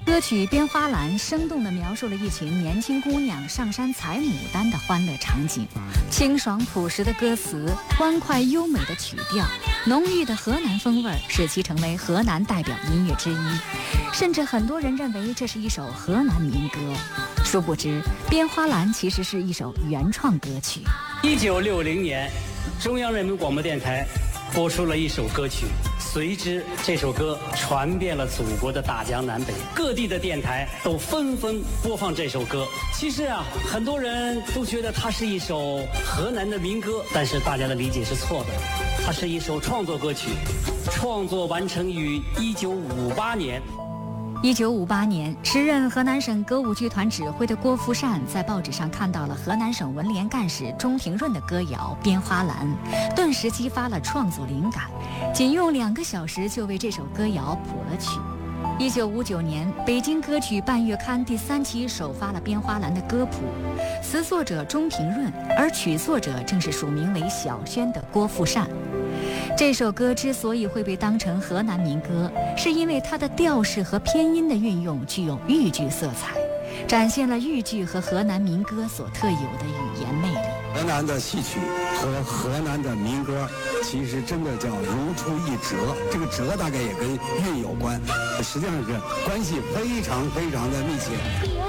歌曲《编花篮》生动地描述了一群年轻姑娘上山采牡丹的欢乐场景，清爽朴实的歌词，欢快优美的曲调，浓郁的河南风味使其成为河南代表音乐之一，甚至很多人认为这是一首河南民歌。殊不知，《编花篮》其实是一首原创歌曲。 1960年，中央人民广播电台播出了一首歌曲，随之这首歌传遍了祖国的大江南北，各地的电台都纷纷播放这首歌。其实啊，很多人都觉得它是一首河南的民歌，但是大家的理解是错的，它是一首创作歌曲，创作完成于1958年。 1958年，时任河南省歌舞剧团指挥的郭富善在报纸上看到了河南省文联干事钟庭润的歌谣《编花篮》，顿时激发了创作灵感，仅用2个小时就为这首歌谣谱了曲。1959年，北京歌曲半月刊第3期首发了《编花篮》的歌谱，词作者钟庭润，而曲作者正是署名为小轩的郭富善。这首歌之所以会被当成河南民歌，是因为它的调式和偏音的运用具有豫剧色彩，展现了豫剧和河南民歌所特有的语言魅力。 河南的戏曲和河南的民歌其实真的叫如出一辙，这个辙大概也跟韵有关，实际上是关系非常非常的密切。